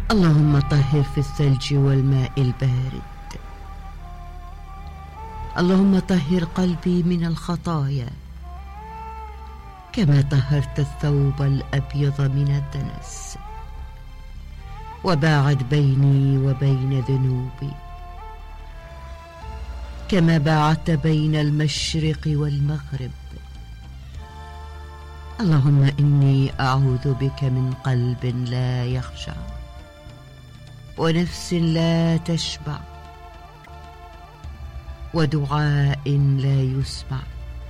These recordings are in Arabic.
اللهم طهر في الثلج والماء البارد. اللهم طهر قلبي من الخطايا كما طهرت الثوب الأبيض من الدنس، وباعد بيني وبين ذنوبي كما باعدت بين المشرق والمغرب. اللهم إني أعوذ بك من قلب لا يخشع، ونفس لا تشبع، ودعاء لا يسمع،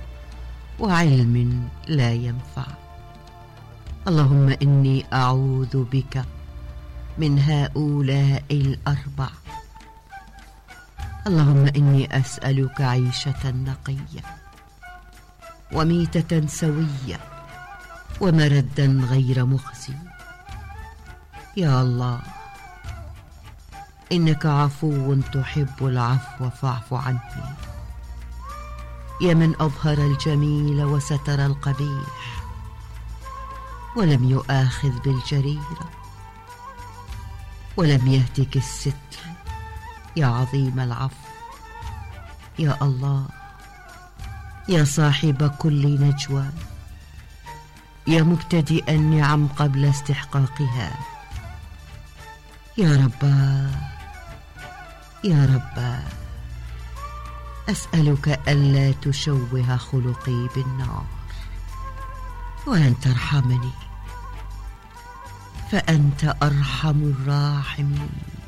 وعلم لا ينفع. اللهم إني أعوذ بك من هؤلاء الأربع. اللهم إني أسألك عيشة نقية، وميتة سوية، ومردا غير مخزي. يا الله، إنك عفو تحب العفو فاعف عني. يا من أظهر الجميل وستر القبيح ولم يؤاخذ بالجريرة، ولم يهتك الستر، يا عظيم العفو. يا الله، يا صاحب كل نجوى، يا مبتدئ النعم قبل استحقاقها. يا رباه، يا رباه، أسألك ألا تشوه خلقي بالنار، وأن ترحمني فأنت أرحم الراحمين.